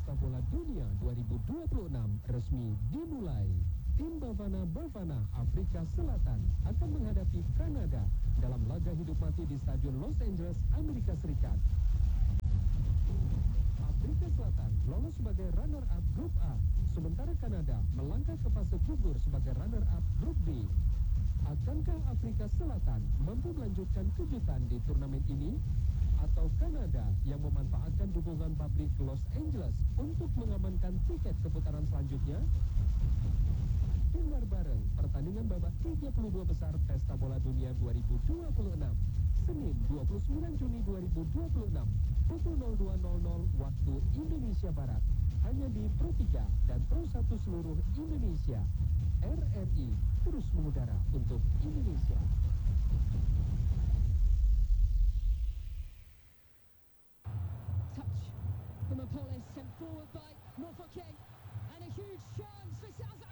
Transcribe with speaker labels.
Speaker 1: Pesta Bola Dunia 2026 resmi dimulai. Tim Bafana Afrika Selatan akan menghadapi Kanada dalam laga hidup mati di Stadion Los Angeles, Amerika Serikat. Afrika Selatan lolos sebagai runner-up Grup A, sementara Kanada melangkah ke fase gugur sebagai runner-up Grup B. Akankah Afrika Selatan mampu melanjutkan kejutan di turnamen ini? Atau Kanada yang memanfaatkan dukungan publik Los Angeles untuk mengamankan tiket ke putaran selanjutnya? Dengar bareng pertandingan babak 32 besar Pesta Bola Dunia 2026, Senin 29 Juni 2026, pukul 02.00 waktu Indonesia Barat, hanya di Pro 3 dan Pro 1 seluruh Indonesia. RRI terus mengudara untuk Indonesia.
Speaker 2: Touch from Apollo, sent forward by Mofokeng, and a huge chance for South